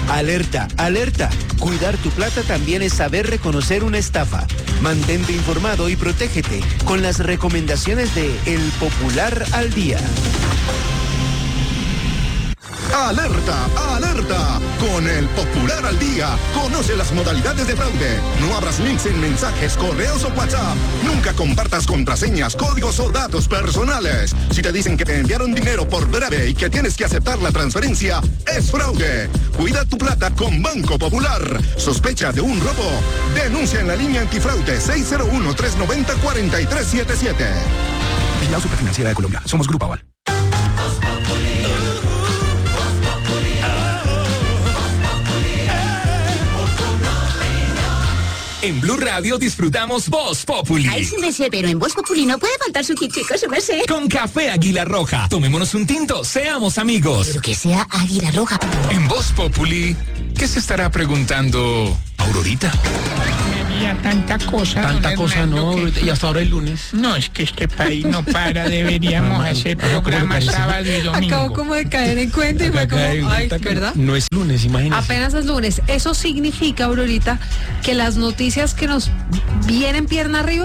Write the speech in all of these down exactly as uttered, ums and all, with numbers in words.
Alerta, alerta. Cuidar tu plata también es saber reconocer una estafa. Mantente informado y protégete con las recomendaciones de El Popular al Día. ¡Alerta! ¡Alerta! Con El Popular al Día, conoce las modalidades de fraude. No abras links en mensajes, correos o WhatsApp. Nunca compartas contraseñas, códigos o datos personales. Si te dicen que te enviaron dinero por breve y que tienes que aceptar la transferencia, es fraude. Cuida tu plata con Banco Popular. ¿Sospecha de un robo? Denuncia en la línea antifraude seis cero uno, tres nueve cero, cuatro tres siete siete. Vigilado Superfinanciera de Colombia. Somos Grupo Aval. En Blue Radio disfrutamos Voz Populi. Ay, sí me sé, pero en Voz Populi no puede faltar su tintico, su merced. Con café Águila Roja. Tomémonos un tinto, seamos amigos. Pero que sea Águila Roja. En Voz Populi, ¿qué se estará preguntando Aurorita? Tanta cosa. Tanta cosa, no, que... y hasta ahora el lunes. No, es que este país no para, deberíamos no, hacer programas sábado y domingo. Acabo como de caer en cuenta y fue como, ay, ¿verdad? No es lunes, imagínese. Apenas es lunes. Eso significa, Aurorita, que las noticias que nos vienen pierna arriba...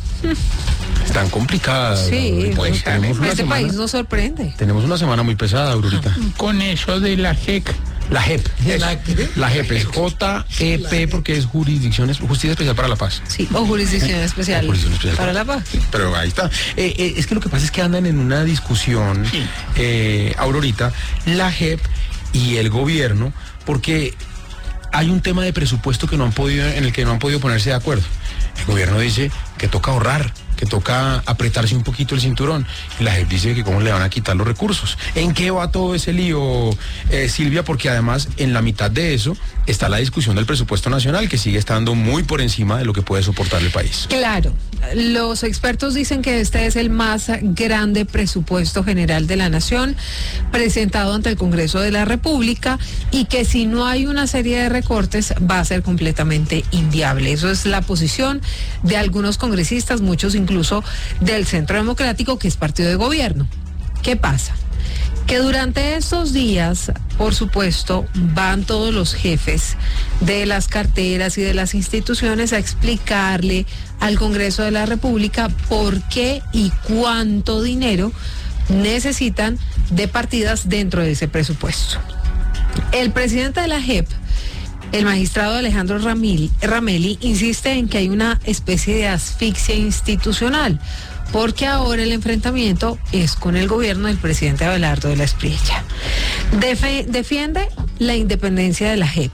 Están complicadas. Sí, pues, tenemos una este semana, país nos sorprende. Tenemos una semana muy pesada, Aurorita. Con eso de la J E C. La J E P. ¿La, la J E P es J E P porque es Jurisdicción, Justicia Especial para la Paz. Sí, o Jurisdicción Especial, jurisdicción especial para la Paz. Pero ahí está. Eh, eh, es que lo que pasa es que andan en una discusión, sí. eh, Aurorita, la J E P y el gobierno, porque hay un tema de presupuesto que no han podido, en el que no han podido ponerse de acuerdo. El gobierno dice que toca ahorrar, que toca apretarse un poquito el cinturón. Y la J E P dice que cómo le van a quitar los recursos. ¿En qué va todo ese lío, eh, Silvia? Porque además en la mitad de eso está la discusión del presupuesto nacional, que sigue estando muy por encima de lo que puede soportar el país. Claro, los expertos dicen que este es el más grande presupuesto general de la nación presentado ante el Congreso de la República y que si no hay una serie de recortes va a ser completamente inviable. Eso es la posición de algunos congresistas, muchos incluso del Centro Democrático, que es partido de gobierno. ¿Qué pasa? Que durante estos días, por supuesto, van todos los jefes de las carteras y de las instituciones a explicarle al Congreso de la República por qué y cuánto dinero necesitan de partidas dentro de ese presupuesto. El presidente de la J E P, el magistrado Alejandro Ramil, Ramelli, insiste en que hay una especie de asfixia institucional, porque ahora el enfrentamiento es con el gobierno del presidente Abelardo de la Espriella. Defe- defiende la independencia de la J E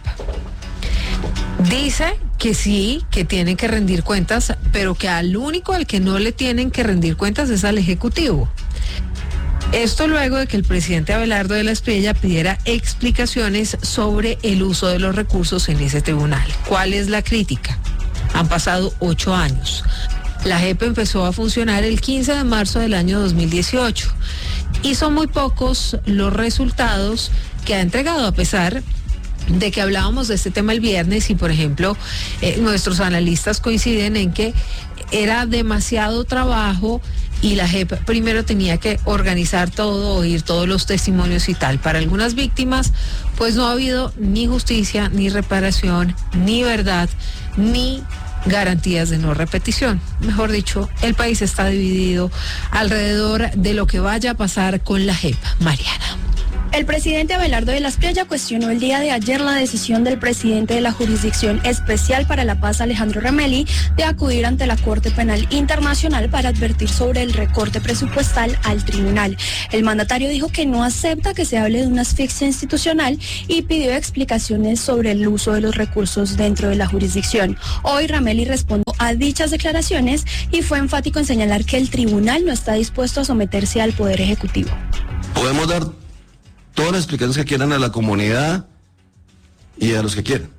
P. Dice que sí, que tienen que rendir cuentas, pero que al único al que no le tienen que rendir cuentas es al Ejecutivo. Esto luego de que el presidente Abelardo de la Espriella pidiera explicaciones sobre el uso de los recursos en ese tribunal. ¿Cuál es la crítica? Han pasado ocho años. La J E P empezó a funcionar el quince de marzo del año dos mil dieciocho y son muy pocos los resultados que ha entregado, a pesar de que hablábamos de este tema el viernes y, por ejemplo, eh, nuestros analistas coinciden en que era demasiado trabajo y la J E P primero tenía que organizar todo, oír todos los testimonios y tal. Para algunas víctimas, pues no ha habido ni justicia, ni reparación, ni verdad, ni garantías de no repetición. Mejor dicho, el país está dividido alrededor de lo que vaya a pasar con la J E P. Mariana. El presidente Abelardo de la Espriella cuestionó el día de ayer la decisión del presidente de la Jurisdicción Especial para la Paz, Alejandro Ramelli, de acudir ante la Corte Penal Internacional para advertir sobre el recorte presupuestal al tribunal. El mandatario dijo que no acepta que se hable de una asfixia institucional y pidió explicaciones sobre el uso de los recursos dentro de la jurisdicción. Hoy Ramelli respondió a dichas declaraciones y fue enfático en señalar que el tribunal no está dispuesto a someterse al Poder Ejecutivo. Podemos dar todas las explicaciones que quieran a la comunidad y a los que quieran,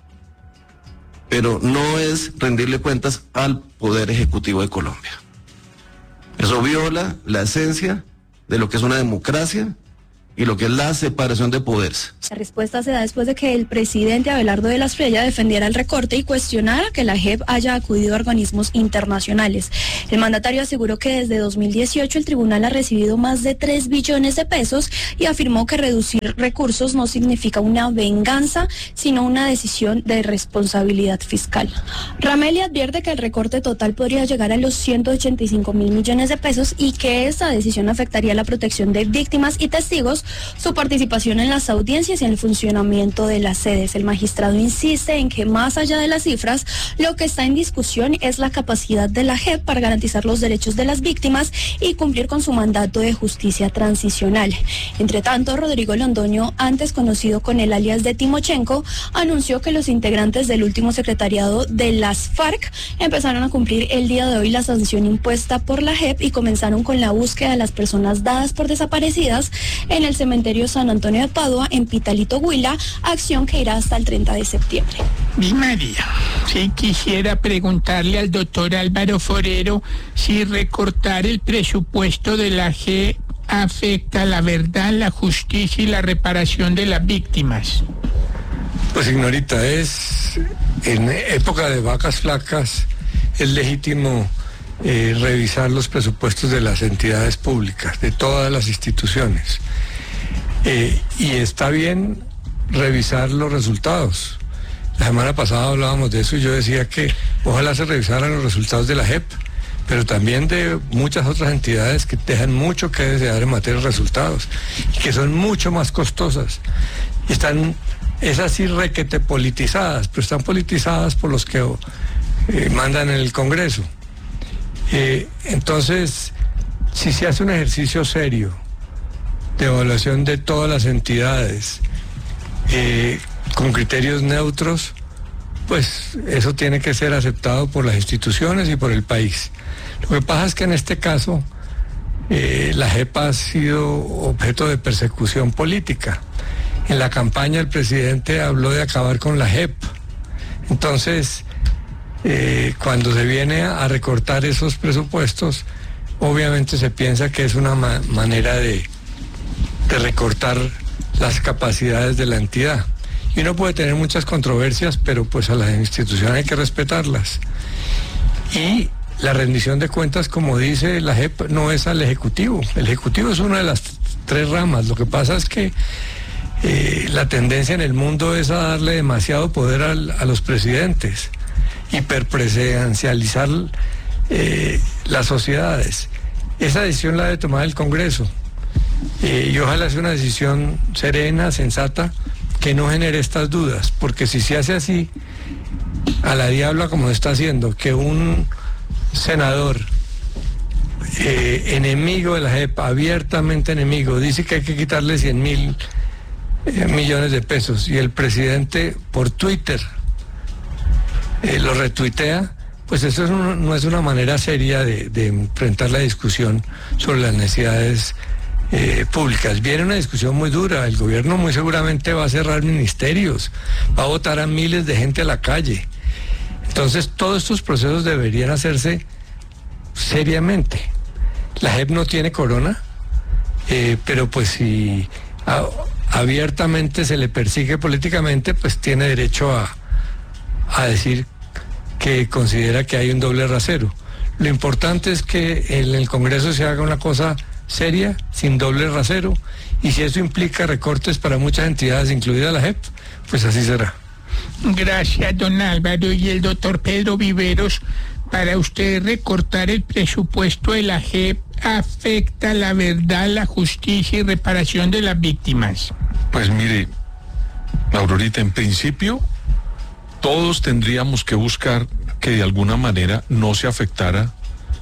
pero no es rendirle cuentas al Poder Ejecutivo de Colombia. Eso viola la esencia de lo que es una democracia y lo que es la separación de poderes. La respuesta se da después de que el presidente Abelardo de la Espriella defendiera el recorte y cuestionara que la J E P haya acudido a organismos internacionales. El mandatario aseguró que desde dos mil dieciocho el tribunal ha recibido más de tres billones de pesos y afirmó que reducir recursos no significa una venganza, sino una decisión de responsabilidad fiscal. Ramelli advierte que el recorte total podría llegar a los ciento ochenta y cinco mil millones de pesos y que esta decisión afectaría la protección de víctimas y testigos, su participación en las audiencias y en el funcionamiento de las sedes. El magistrado insiste en que más allá de las cifras, lo que está en discusión es la capacidad de la J E P para garantizar los derechos de las víctimas y cumplir con su mandato de justicia transicional. Entre tanto, Rodrigo Londoño, antes conocido con el alias de Timochenko, anunció que los integrantes del último secretariado de las FARC empezaron a cumplir el día de hoy la sanción impuesta por la J E P y comenzaron con la búsqueda de las personas dadas por desaparecidas en el cementerio San Antonio de Padua, en Pitalito, Huila, acción que irá hasta el treinta de septiembre. Mi María, si quisiera preguntarle al doctor Álvaro Forero si recortar el presupuesto de la J E P afecta la verdad, la justicia y la reparación de las víctimas. Pues, señorita, es en época de vacas flacas es legítimo eh, revisar los presupuestos de las entidades públicas, de todas las instituciones. Eh, y está bien revisar los resultados. La semana pasada hablábamos de eso y yo decía que ojalá se revisaran los resultados de la J E P, pero también de muchas otras entidades que dejan mucho que desear en materia de resultados y que son mucho más costosas. Y están, es así, requete politizadas, pero están politizadas por los que eh, mandan en el Congreso. Eh, entonces, si se hace un ejercicio serio de evaluación de todas las entidades, eh, con criterios neutros, pues eso tiene que ser aceptado por las instituciones y por el país. Lo que pasa es que en este caso eh, la J E P ha sido objeto de persecución política. En la campaña el presidente habló de acabar con la J E P. Entonces, eh, cuando se viene a recortar esos presupuestos, obviamente se piensa que es una ma- manera de de recortar las capacidades de la entidad. Y uno puede tener muchas controversias, pero pues a las instituciones hay que respetarlas. Y la rendición de cuentas, como dice la J E P, no es al Ejecutivo. El Ejecutivo es una de las tres ramas. Lo que pasa es que eh, la tendencia en el mundo es a darle demasiado poder al, a los presidentes, hiperpresidencializar eh, las sociedades. Esa decisión la debe tomar el Congreso. Eh, y ojalá sea una decisión serena, sensata, que no genere estas dudas, porque si se hace así, a la diabla como se está haciendo, que un senador eh, enemigo de la J E P, abiertamente enemigo, dice que hay que quitarle cien mil eh, millones de pesos, y el presidente por Twitter eh, lo retuitea, pues eso es un, no es una manera seria de, de enfrentar la discusión sobre las necesidades Eh, públicas. Viene una discusión muy dura, el gobierno muy seguramente va a cerrar ministerios, va a botar a miles de gente a la calle. Entonces todos estos procesos deberían hacerse seriamente. La J E P no tiene corona, eh, pero pues si a, abiertamente se le persigue políticamente, pues tiene derecho a, a decir que considera que hay un doble rasero. Lo importante es que en el Congreso se haga una cosa seria, sin doble rasero, y si eso implica recortes para muchas entidades, incluida la J E P, pues así será. Gracias, don Álvaro. Y el doctor Pedro Viveros, para usted recortar el presupuesto de la J E P afecta la verdad, la justicia y reparación de las víctimas. Pues mire, Aurorita, en principio todos tendríamos que buscar que de alguna manera no se afectara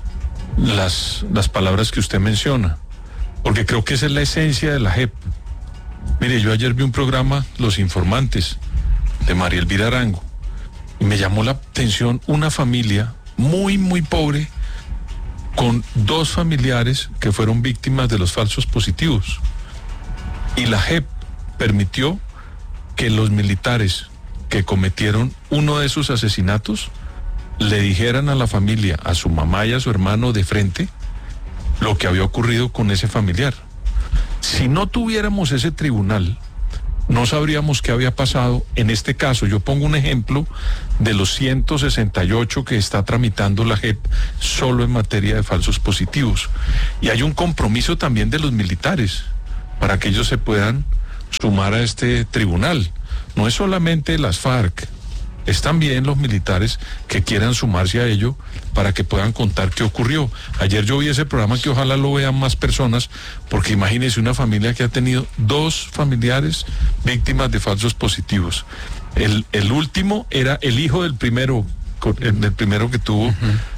las, las palabras que usted menciona, porque creo que esa es la esencia de la J E P. Mire, yo ayer vi un programa, Los Informantes, de María Elvira Arango, y me llamó la atención una familia muy, muy pobre, con dos familiares que fueron víctimas de los falsos positivos. Y la J E P permitió que los militares que cometieron uno de esos asesinatos le dijeran a la familia, a su mamá y a su hermano de frente, lo que había ocurrido con ese familiar. Si no tuviéramos ese tribunal, no sabríamos qué había pasado en este caso. Yo pongo un ejemplo de los ciento sesenta y ocho que está tramitando la J E P solo en materia de falsos positivos. Y hay un compromiso también de los militares para que ellos se puedan sumar a este tribunal. No es solamente las FARC, es también los militares que quieran sumarse a ello para que puedan contar qué ocurrió. Ayer yo vi ese programa que ojalá lo vean más personas, porque imagínense una familia que ha tenido dos familiares víctimas de falsos positivos. El, el último era el hijo del primero, del primero que tuvo uh-huh.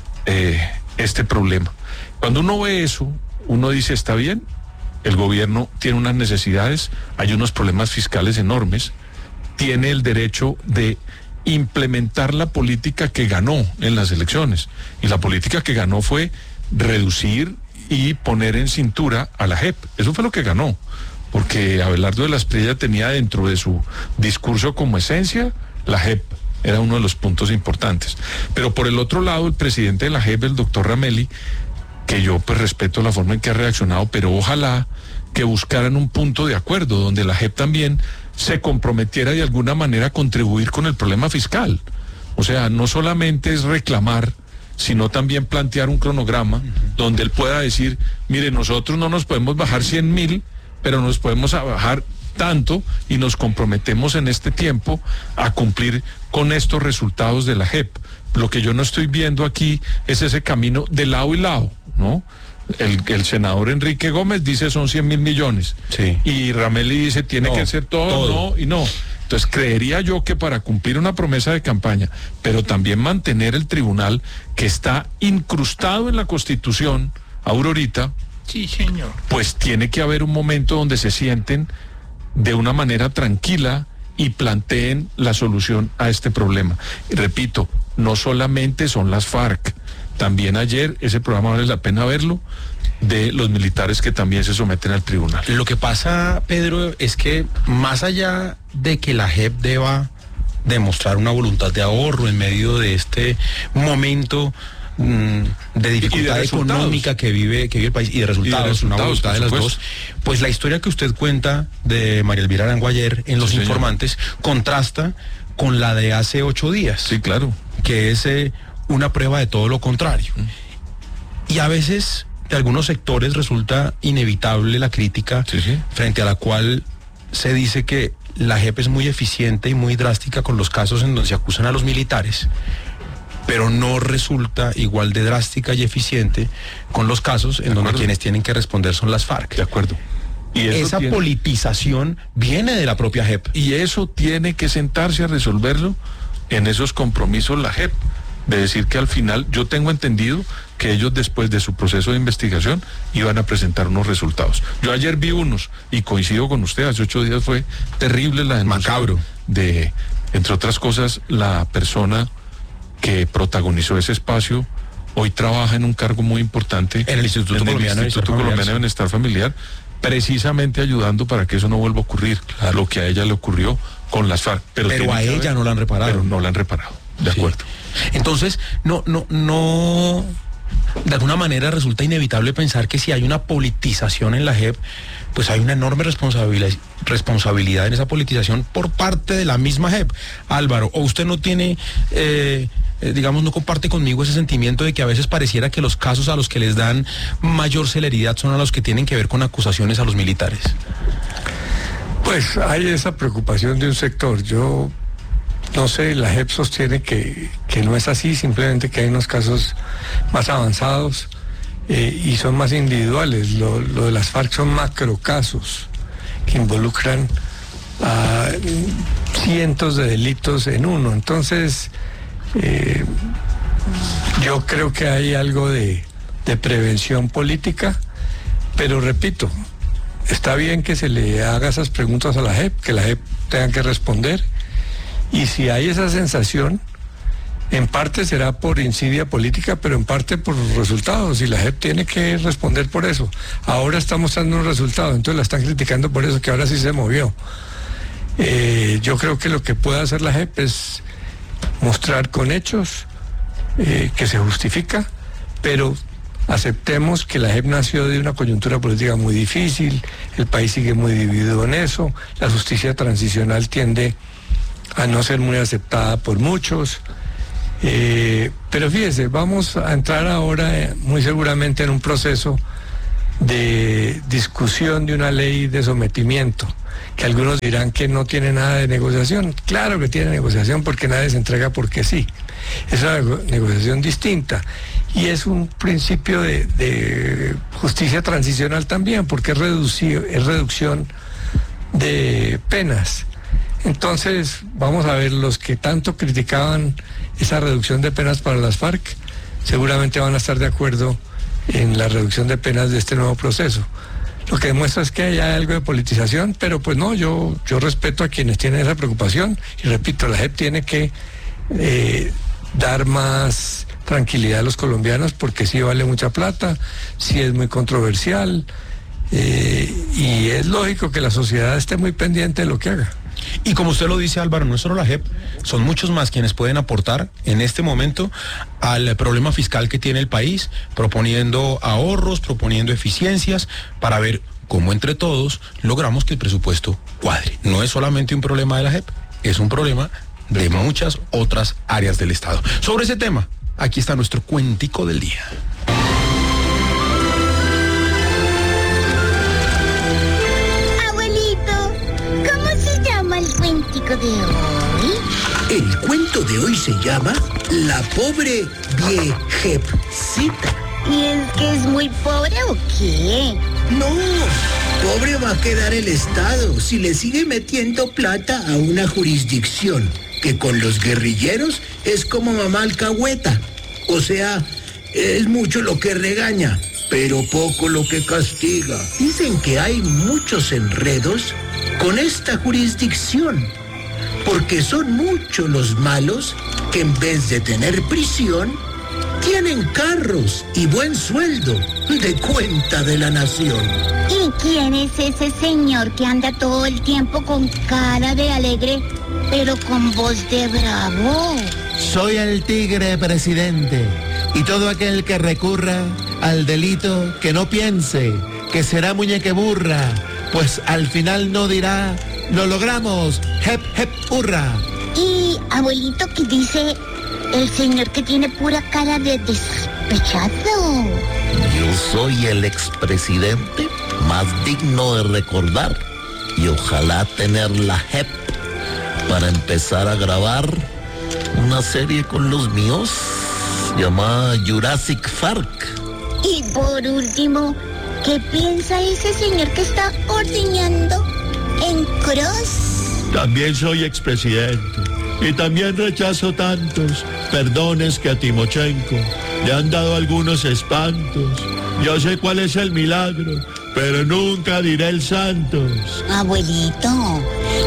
eh, este problema. Cuando uno ve eso, uno dice, está bien, el gobierno tiene unas necesidades, hay unos problemas fiscales enormes, tiene el derecho de implementar la política que ganó en las elecciones, y la política que ganó fue reducir y poner en cintura a la J E P. Eso fue lo que ganó, porque Abelardo de la Espriella tenía dentro de su discurso como esencia la J E P, era uno de los puntos importantes. Pero por el otro lado, el presidente de la J E P, el doctor Ramelli, que yo pues respeto la forma en que ha reaccionado, pero ojalá que buscaran un punto de acuerdo donde la J E P también se comprometiera de alguna manera a contribuir con el problema fiscal. O sea, no solamente es reclamar, sino también plantear un cronograma uh-huh. donde él pueda decir, mire, nosotros no nos podemos bajar cien mil, pero nos podemos bajar tanto y nos comprometemos en este tiempo a cumplir con estos resultados de la J E P. Lo que yo no estoy viendo aquí es ese camino de lado y lado, ¿no? El, el senador Enrique Gómez dice son cien mil millones. Sí. Y Ramelli dice tiene no, que ser todo, todo, no y no. Entonces creería yo que para cumplir una promesa de campaña, pero también mantener el tribunal que está incrustado en la Constitución, Aurorita, sí, señor, pues tiene que haber un momento donde se sienten de una manera tranquila y planteen la solución a este problema. Y repito, no solamente son las FARC, también ayer, ese programa vale la pena verlo, de los militares que también se someten al tribunal. Lo que pasa, Pedro, es que más allá de que la J E P deba demostrar una voluntad de ahorro en medio de este momento mmm, de dificultad de económica que vive, que vive el país, y de resultados, y de resultados una voluntad de las dos, pues la historia que usted cuenta de María Elvira Arango ayer en Los sí, Informantes señor. contrasta con la de hace ocho días. Sí, claro. Que es eh, una prueba de todo lo contrario. Mm. Y a veces de algunos sectores resulta inevitable la crítica sí, sí. frente a la cual se dice que la J E P es muy eficiente y muy drástica con los casos en donde se acusan a los militares, pero no resulta igual de drástica y eficiente con los casos en donde quienes tienen que responder son las FARC. De acuerdo. Y esa tiene... politización viene de la propia J E P. Y eso tiene que sentarse a resolverlo en esos compromisos la J E P. De decir que al final, yo tengo entendido que ellos después de su proceso de investigación iban a presentar unos resultados. Yo ayer vi unos y coincido con usted, hace ocho días fue terrible la denuncia. Macabro. De, entre otras cosas, la persona que protagonizó ese espacio hoy trabaja en un cargo muy importante en el Instituto, en Colombiano, el Instituto Colombiano de Bienestar Familiar, precisamente ayudando para que eso no vuelva a ocurrir, claro. Lo que a ella le ocurrió con las FARC. Pero, pero a ella haber, no la han reparado. Pero no la han reparado, de sí. acuerdo. Entonces, no, no, no, de alguna manera resulta inevitable pensar que si hay una politización en la J E P, pues hay una enorme responsabilidad, responsabilidad en esa politización por parte de la misma J E P. Álvaro, ¿o usted no tiene, eh, eh, digamos, no comparte conmigo ese sentimiento de que a veces pareciera que los casos a los que les dan mayor celeridad son a los que tienen que ver con acusaciones a los militares? Pues hay esa preocupación de un sector. Yo no sé, la J E P sostiene que, que no es así, simplemente que hay unos casos más avanzados eh, y son más individuales. Lo, lo de las FARC son macrocasos que involucran a cientos de delitos en uno. Entonces, eh, yo creo que hay algo de, de prevención política, pero repito, está bien que se le haga esas preguntas a la J E P, que la J E P tenga que responder. Y si hay esa sensación, en parte será por insidia política, pero en parte por los resultados, y la J E P tiene que responder por eso. Ahora está mostrando un resultado, entonces la están criticando por eso, que ahora sí se movió. Eh, yo creo que lo que puede hacer la J E P es mostrar con hechos eh, que se justifica, pero Aceptemos que la J E P nació de una coyuntura política muy difícil, el país sigue muy dividido en eso, la justicia transicional tiende a no ser muy aceptada por muchos, eh, pero fíjese, vamos a entrar ahora eh, muy seguramente en un proceso de discusión de una ley de sometimiento, que algunos dirán que no tiene nada de negociación. Claro que tiene negociación, porque nadie se entrega porque sí. Es una negociación distinta y es un principio de, de justicia transicional también, porque es, reducido, es reducción de penas. Entonces, vamos a ver, los que tanto criticaban esa reducción de penas para las FARC, seguramente van a estar de acuerdo en la reducción de penas de este nuevo proceso. Lo que demuestra es que hay algo de politización, pero pues no, yo, yo respeto a quienes tienen esa preocupación y repito, la J E P tiene que eh, dar más tranquilidad a los colombianos porque sí vale mucha plata, sí es muy controversial eh, y es lógico que la sociedad esté muy pendiente de lo que haga. Y como usted lo dice, Álvaro, no es solo la J E P, son muchos más quienes pueden aportar en este momento al problema fiscal que tiene el país, proponiendo ahorros, proponiendo eficiencias, para ver cómo entre todos logramos que el presupuesto cuadre. No es solamente un problema de la J E P, es un problema de muchas otras áreas del Estado. Sobre ese tema, aquí está nuestro cuentico del día. El cuentico de hoy. El cuento de hoy se llama La pobre viejecita. ¿Y es que es muy pobre o qué? No, pobre va a quedar el Estado si le sigue metiendo plata a una jurisdicción que con los guerrilleros es como mamá alcahueta. O sea, es mucho lo que regaña, pero poco lo que castiga. Dicen que hay muchos enredos con esta jurisdicción, porque son muchos los malos que en vez de tener prisión, tienen carros y buen sueldo de cuenta de la nación. ¿Y quién es ese señor que anda todo el tiempo con cara de alegre, pero con voz de bravo? Soy el tigre, presidente, y todo aquel que recurra al delito que no piense que será muñequeburra, pues al final no dirá, lo logramos, hep, hep, hurra. Y, abuelito, ¿qué dice el señor que tiene pura cara de despechado? Yo soy el expresidente más digno de recordar y ojalá tener la J E P para empezar a grabar una serie con los míos llamada Jurassic Park. Y por último, ¿qué piensa ese señor que está ordeñando en cruz? También soy expresidente y también rechazo tantos perdones que a Timochenko le han dado algunos espantos. Yo sé cuál es el milagro, pero nunca diré el santos. Abuelito,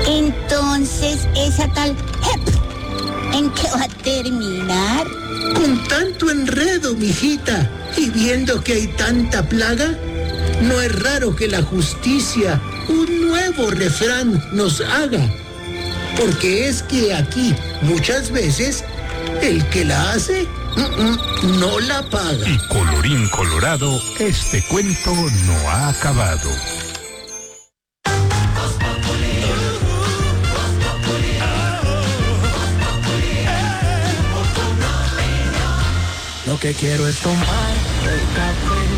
entonces esa tal J E P, ¿en qué va a terminar? Con tanto enredo, mijita, y viendo que hay tanta plaga, no es raro que la justicia un nuevo refrán nos haga. Porque es que aquí, muchas veces, el que la hace, mm-mm, no la paga. Y colorín colorado, este cuento no ha acabado. Lo que quiero es tomar el café.